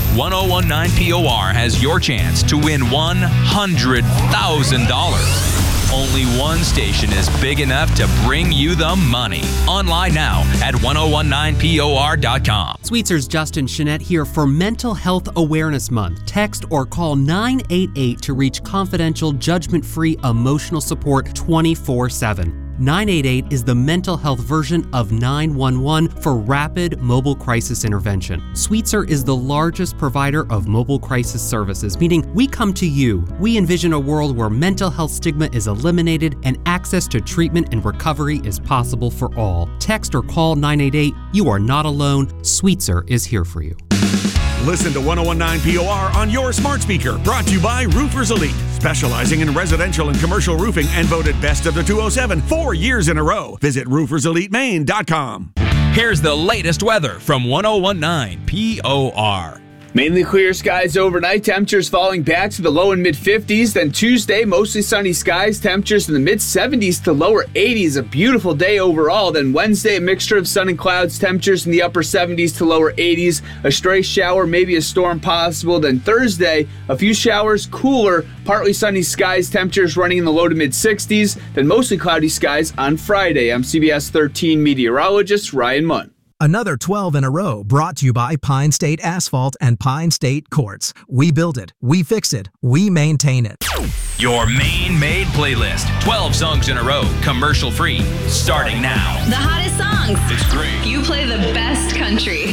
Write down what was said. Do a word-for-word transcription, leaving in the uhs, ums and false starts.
one oh one nine P O R has your chance to win one hundred thousand dollars. Only one station is big enough to bring you the money. Online now at ten nineteen P O R dot com. Sweetzer's Justin Chenette here for Mental Health Awareness Month. Text or call nine eight eight to reach confidential, judgment-free emotional support twenty-four seven. nine eight eight is the mental health version of nine one one for rapid mobile crisis intervention. Sweetser is the largest provider of mobile crisis services, meaning we come to you. We envision a world where mental health stigma is eliminated and access to treatment and recovery is possible for all. Text or call nine eight eight. You are not alone. Sweetser is here for you. Listen to ten nineteen P O R on your smart speaker. Brought to you by Roofers Elite, specializing in residential and commercial roofing and voted best of the two oh seven four years in a row. Visit roofers elite maine dot com. Here's the latest weather from ten nineteen P O R. Mainly clear skies overnight, temperatures falling back to the low and mid fifties. Then Tuesday, mostly sunny skies, temperatures in the mid seventies to lower eighties. A beautiful day overall. Then Wednesday, a mixture of sun and clouds, temperatures in the upper seventies to lower eighties. A stray shower, maybe a storm possible. Then Thursday, a few showers, cooler, partly sunny skies, temperatures running in the low to mid sixties. Then mostly cloudy skies on Friday. I'm C B S thirteen meteorologist Ryan Munn. Another twelve in a row brought to you by Pine State Asphalt and Pine State Quartz. We build it, we fix it, we maintain it. Your Maine Made playlist. twelve songs in a row, commercial free, starting now. The hottest songs. It's great. You play the best country.